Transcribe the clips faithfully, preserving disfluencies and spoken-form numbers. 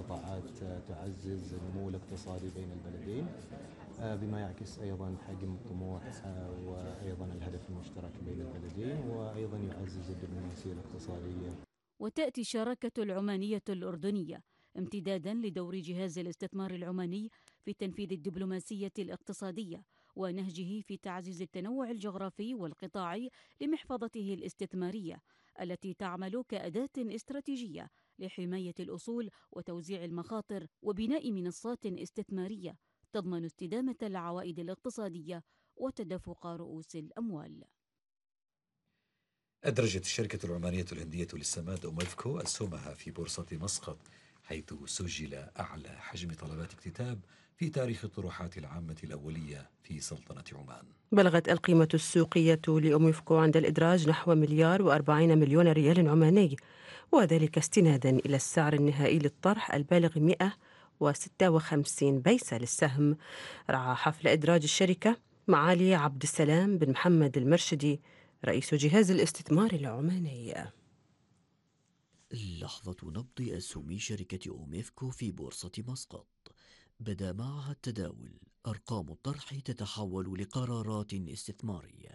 قطاعات تعزز النمو الاقتصادي بين البلدين، بما يعكس أيضا حجم الطموح وأيضا الهدف المشترك بين البلدين، وأيضا يعزز الدبلوماسية الاقتصادية. وتأتي الشراكة العمانية الأردنية امتدادا لدور جهاز الاستثمار العماني في تنفيذ الدبلوماسية الاقتصادية ونهجه في تعزيز التنوع الجغرافي والقطاعي لمحفظته الاستثمارية التي تعمل كأداة استراتيجية لحماية الأصول وتوزيع المخاطر وبناء منصات استثمارية تضمن استدامة العوائد الاقتصادية وتدفق رؤوس الأموال. أدرجت الشركة العمانية الهندية للسماد أوميفكو أسهمها في بورصة مسقط، حيث سجل أعلى حجم طلبات اكتتاب في تاريخ الطروحات العامة الأولية في سلطنة عمان. بلغت القيمة السوقية لأوميفكو عند الإدراج نحو مليار وأربعين مليون ريال عماني، وذلك استنادا إلى السعر النهائي للطرح البالغ مئة وستة وخمسين بيسة للسهم. رعى حفل إدراج الشركة معالي عبد السلام بن محمد المرشدي رئيس جهاز الاستثمار العماني. لحظة نبض أسهم شركة أوميفكو في بورصة مسقط، بدا معها التداول، أرقام الطرح تتحول لقرارات استثمارية.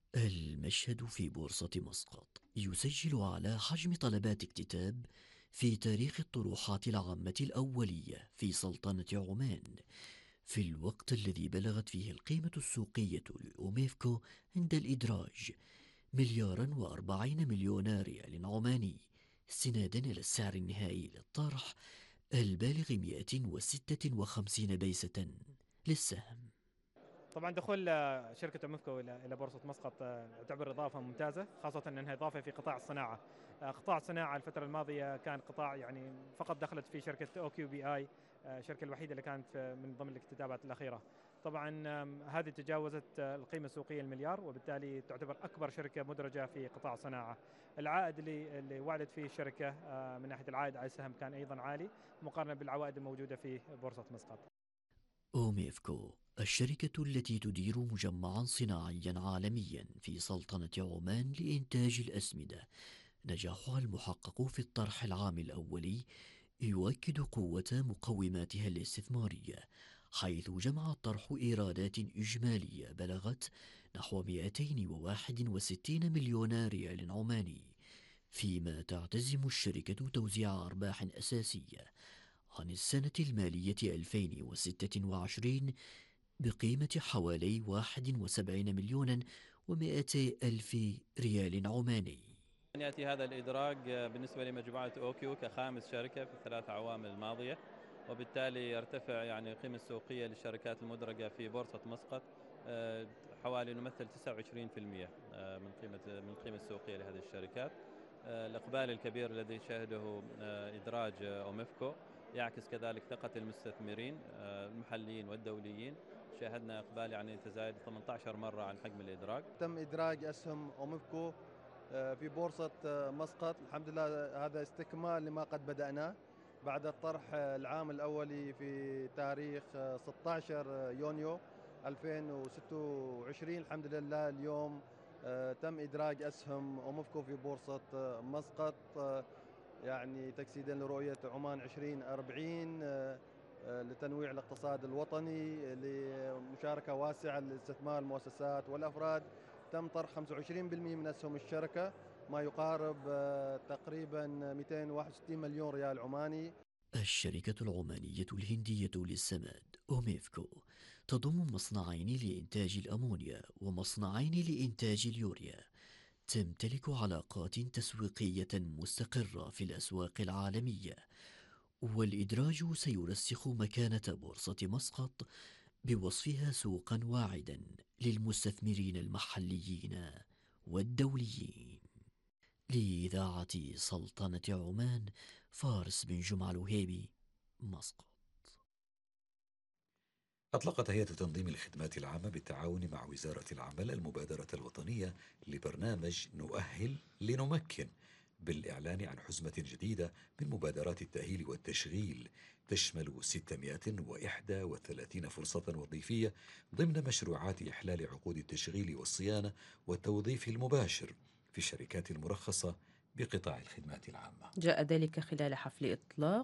المشهد في بورصة مسقط يسجل على حجم طلبات اكتتاب في تاريخ الطروحات العامة الأولية في سلطنة عمان، في الوقت الذي بلغت فيه القيمة السوقية لأوميفكو عند الإدراج مليارا وأربعين مليون ريال عماني، استنادا إلى السعر النهائي للطرح البالغ مئة وستة وخمسين بيسة للسهم. طبعا دخول شركة أوميفكو إلى بورصة مسقط تعتبر إضافة ممتازة، خاصة أنها إضافة في قطاع الصناعة. قطاع الصناعة الفترة الماضية كان قطاع يعني فقط دخلت فيه شركة أو كيو بي آي، الشركة الوحيدة اللي كانت من ضمن الاكتتابات الأخيرة. طبعا هذه تجاوزت القيمة السوقية المليار، وبالتالي تعتبر أكبر شركة مدرجة في قطاع الصناعة. العائد اللي اللي وعدت فيه الشركة من ناحية العائد على السهم كان أيضا عالي مقارنة بالعوائد الموجودة في بورصة مسقط. أوميفكو الشركة التي تدير مجمعا صناعيا عالميا في سلطنة عمان لإنتاج الأسمدة، نجاحها المحقق في الطرح العام الأولي يؤكد قوة مقوماتها الاستثمارية، حيث جمع الطرح إيرادات إجمالية بلغت نحو مئتين وواحد وستين مليون ريال عماني، فيما تعتزم الشركة توزيع أرباح أساسية عن السنة المالية ألفين وستة وعشرين بقيمة حوالي واحد وسبعين مليون ومئتي ألف ريال عماني. يأتي هذا الإدراج بالنسبة لمجموعة أوكيو كخامس شركة في الثلاث عوام الماضية، وبالتالي يرتفع يعني القيمة السوقية للشركات المدرجة في بورصة مسقط حوالي نمثل تسعة وعشرين بالمئة من قيمة من القيمة السوقية لهذه الشركات. الإقبال الكبير الذي شهده إدراج أوميفكو يعكس كذلك ثقة المستثمرين المحليين والدوليين. شاهدنا إقبال يعني يتزايد ثمانية عشر مرة عن حجم الإدراج. تم إدراج أسهم أوميفكو في بورصة مسقط، الحمد لله هذا استكمال لما قد بدأناه بعد الطرح العام الأولي في تاريخ ستة عشر يونيو ألفين وستة وعشرين. الحمد لله اليوم تم إدراج أسهم أوميفكو في بورصة مسقط، يعني تجسيدا لرؤية عمان عشرين أربعين لتنويع الاقتصاد الوطني، لمشاركة واسعة للاستثمار المؤسسات والأفراد. تم طرح خمسة وعشرين بالمئة من أسهم الشركة، ما يقارب تقريبا مئتين وواحد وستين مليون ريال عماني. الشركة العمانية الهندية للسماد أوميفكو تضم مصنعين لإنتاج الأمونيا ومصنعين لإنتاج اليوريا، تمتلك علاقات تسويقية مستقرة في الأسواق العالمية، والإدراج سيرسخ مكانة بورصة مسقط بوصفها سوقا واعدا للمستثمرين المحليين والدوليين. لإذاعة سلطنة عمان، فارس بن جمعة الوهيبي، مسقط. أطلقت هيئة تنظيم الخدمات العامة بالتعاون مع وزارة العمل المبادرة الوطنية لبرنامج نؤهل لنمكن، بالإعلان عن حزمة جديدة من مبادرات التأهيل والتشغيل تشمل ستمائة وواحد وثلاثين فرصة وظيفية ضمن مشروعات إحلال عقود التشغيل والصيانة والتوظيف المباشر في الشركات المرخصة بقطاع الخدمات العامة. جاء ذلك خلال حفل إطلاق